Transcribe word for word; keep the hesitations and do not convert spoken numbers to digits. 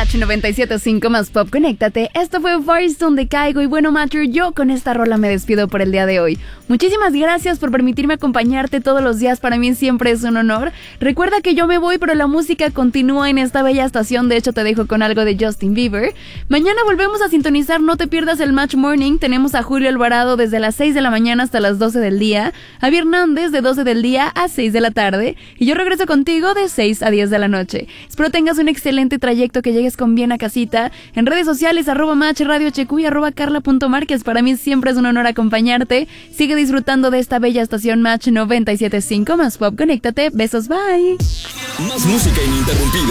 Match noventa y siete punto cinco más Pop, conéctate. Esto fue Firestone de Caigo. Y bueno, Matcher, yo con esta rola me despido por el día de hoy. Muchísimas gracias por permitirme acompañarte todos los días. Para mí siempre es un honor. Recuerda que yo me voy, pero la música continúa en esta bella estación. De hecho, te dejo con algo de Justin Bieber. Mañana volvemos a sintonizar. No te pierdas el Match Morning. Tenemos a Julio Alvarado desde las seis de la mañana hasta las doce del día. Javi Hernández de doce del día a seis de la tarde. Y yo regreso contigo de seis a diez de la noche. Espero tengas un excelente trayecto, que llegues con bien a casita. En redes sociales, arroba Match Radio H Q y arroba Carla punto Márquez. Para mí siempre es un honor acompañarte. Sigue disfrutando de esta bella estación Match noventa y siete punto cinco más Pop. Conéctate. Besos, bye. Más música ininterrumpida.